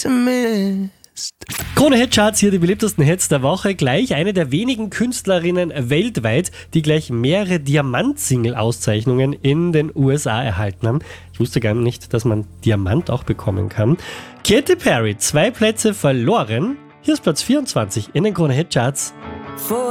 optimist. Krone-Hitcharts, hier die beliebtesten Hits der Woche. Gleich eine der wenigen Künstlerinnen weltweit, die gleich mehrere Diamant-Single-Auszeichnungen in den USA erhalten haben. Ich wusste gar nicht, dass man Diamant auch bekommen kann. Katy Perry, 2 Plätze verloren. Hier ist Platz 24 in den Krone-Hitcharts.